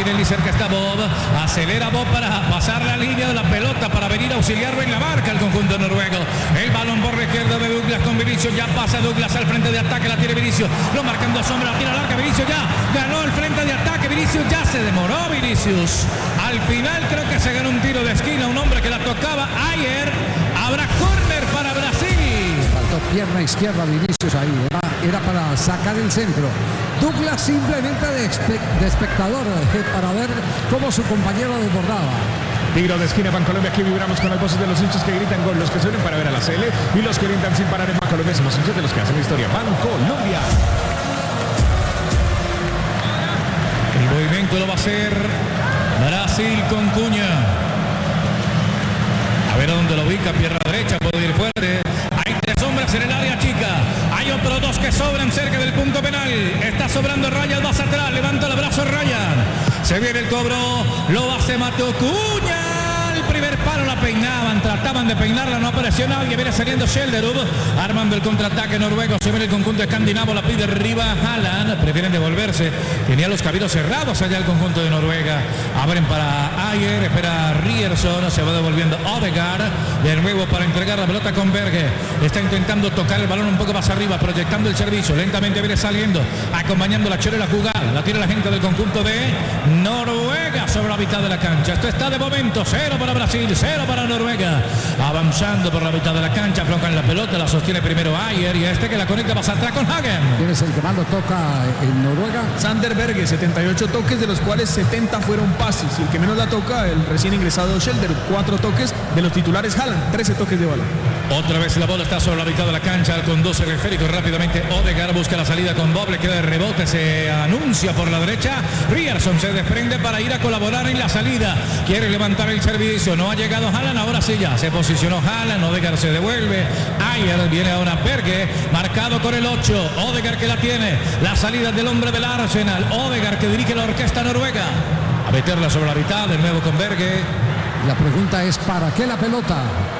Spinelli, cerca está Bob. Acelera Bob para pasar la línea de la pelota para venir a auxiliarlo en la marca el conjunto noruego. El balón por la izquierda de Douglas con Vinicius. Ya pasa Douglas al frente de ataque. La tiene Vinicius. Lo marcan dos hombres. La tira larga. Vinicius ya ganó el frente de ataque. Vinicius ya se demoró. Vinicius. Al final creo que se ganó un tiro de esquina. Un hombre que la tocaba ayer. Habrá córner para Brasil. Faltó pierna izquierda Vinicius ahí. Era para sacar el centro. Douglas simplemente de espectador para ver cómo su compañero desbordaba. Tiro de esquina, Bancolombia. Aquí vibramos con las voces de los hinchas que gritan gol, los que suelen para ver a la CL y los que gritan sin parar en Bancolombia. Somos hinchas de los que hacen la historia. Bancolombia. El movimiento lo va a hacer Brasil con Cuña. A ver a dónde lo ubica. Pierna derecha, puede ir fuerte. Hay tres hombres en el área chica. Hay otros dos que sobran cerca del punto penal. Está sobrando Ryan, vas atrás. Levanta el brazo Ryan. Se viene el cobro. Lo hace Mateo Cuña. El primer palo la peinaban. Trataban de peinarla. No apareció nadie. Viene saliendo Schelderup. Armando el contraataque noruego. Se viene el conjunto escandinavo. La pide arriba Haaland. Prefieren devolverse. Tenía los caminos cerrados allá el conjunto de Noruega. Abren para Ayer. Espera Ryerson. Se va devolviendo Odegaard. De nuevo para entregar la pelota con Berge. Está intentando tocar el balón un poco más arriba. Proyectando el servicio. Lentamente viene saliendo. Acompañando la Chole la jugada. La tiene la gente del conjunto de Noruega sobre la mitad de la cancha. Esto está de momento 0 para Brasil, 0 para Noruega. Avanzando por la mitad de la cancha. Aflojan la pelota. La sostiene primero Ayer. Y este que la conecta pasa atrás con Hagen. ¿Quién es el que más lo toca en Noruega? Sander Berge, 78 toques, de los cuales 70 fueron pases. Y el que menos la toca, el recién ingresado Schelderup, 4 toques. De los titulares Haaland, 13 toques de bola. Otra vez la bola está sobre la mitad de la cancha. Al conduce el esférico rápidamente. Odegaard busca la salida con Bob. Le queda de rebote. Se anuncia por la derecha. Ryerson se desprende para ir a colaborar en la salida. Quiere levantar el servicio. No ha llegado Haaland. Ahora sí ya. Se posicionó Haaland. Odegaard se devuelve. Ayer viene ahora Berge. Marcado con el 8. Odegaard que la tiene. La salida del hombre del Arsenal. Odegaard que dirige la orquesta noruega. A meterla sobre la mitad. De nuevo con Berge. La pregunta es, ¿para qué la pelota?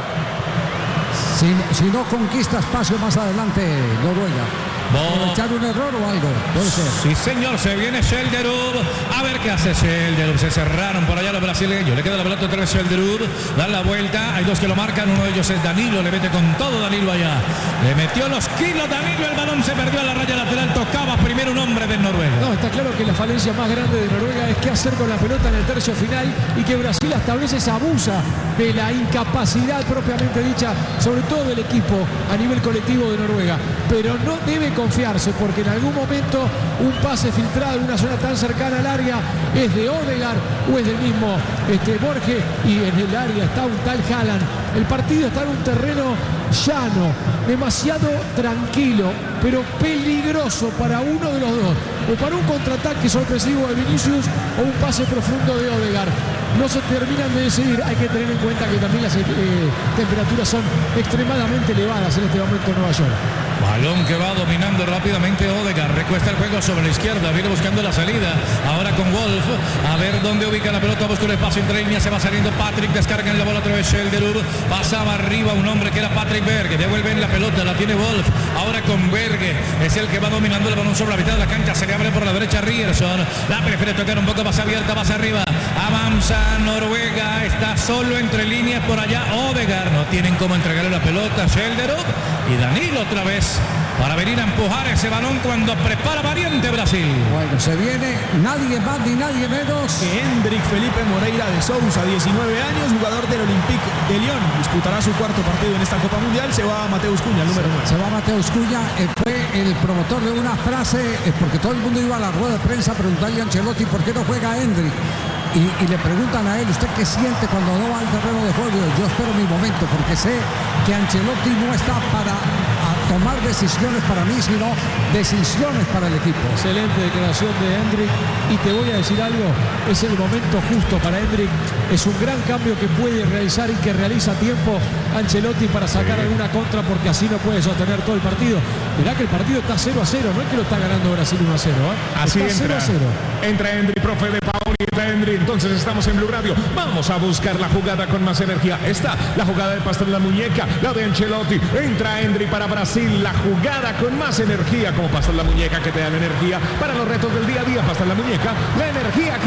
Si no conquista espacio más adelante Noruega. ¿Echar un error o algo? Puede ser. Sí, señor, se viene Schelderup. A ver qué hace Schelderup. Se cerraron por allá los brasileños. Le queda la pelota otra vez Schelderup. Dan la vuelta. Hay dos que lo marcan. Uno de ellos es Danilo. Le mete con todo Danilo allá. Le metió los kilos Danilo. El balón se perdió a la raya lateral. Tocaba primero un hombre de Noruega. No, está claro que la falencia más grande de Noruega es qué hacer con la pelota en el tercio final y que Brasil hasta a veces abusa de la incapacidad propiamente dicha, sobre todo del equipo a nivel colectivo de Noruega. Pero no debe confiarse porque en algún momento un pase filtrado en una zona tan cercana al área es de Odegaard o es del mismo Borge y en el área está un tal Haaland. El partido está en un terreno llano, demasiado tranquilo, pero peligroso para uno de los dos, o para un contraataque sorpresivo de Vinicius o un pase profundo de Odegaard. No se terminan de decidir. Hay que tener en cuenta que también las temperaturas son extremadamente elevadas en este momento en Nueva York. Balón que va dominando rápidamente Odegaard. Recuesta el juego sobre la izquierda. Viene buscando la salida. Ahora con Wolf. A ver dónde ubica la pelota. Busca un espacio entre líneas. Se va saliendo Patrick. Descarga en la bola otra vez Schelderup. Pasaba arriba un hombre que era Patrick Berge. Devuelve en la pelota. La tiene Wolf. Ahora con Berge. Es el que va dominando el balón sobre la mitad de la cancha. Se le abre por la derecha Ryerson. La prefiere tocar un poco más abierta. Más arriba. Avanza Noruega. Está solo entre líneas por allá. Odegaard. No tienen cómo entregarle la pelota. Schelderup. Y Danilo otra vez para venir a empujar ese balón cuando prepara variante Brasil. Bueno, se viene nadie más ni nadie menos que Hendrik Felipe Moreira de Sousa, 19 años, jugador del Olympique de Lyon. Disputará su cuarto partido en esta Copa Mundial. Se va a Mateus Cunha, el número 9. Se va a Mateus Cunha. Fue el promotor de una frase, porque todo el mundo iba a la rueda de prensa a preguntarle a Ancelotti por qué no juega Hendrik. Y le preguntan a él, ¿usted qué siente cuando no va al terreno de juego? Yo espero mi momento, porque sé que Ancelotti no está para tomar decisiones para mí, sino decisiones para el equipo. Excelente declaración de Hendrik. Y te voy a decir algo, es el momento justo para Hendrik. Es un gran cambio que puede realizar y que realiza a tiempo Ancelotti para sacar alguna contra, porque así no puede sostener todo el partido. Mirá que el partido está 0-0, no es que lo está ganando Brasil 1-0. Así está entra 0-0. Entra Hendrik, profe de Paoli, entra Hendrik. Entonces estamos en Blue Radio. Vamos a buscar la jugada con más energía. Esta, la jugada de Pastor la muñeca, la de Ancelotti. Entra Hendrik para Brasil. La jugada con más energía, como Pastor la muñeca, que te da la energía para los retos del día a día. Pastor la muñeca, la energía que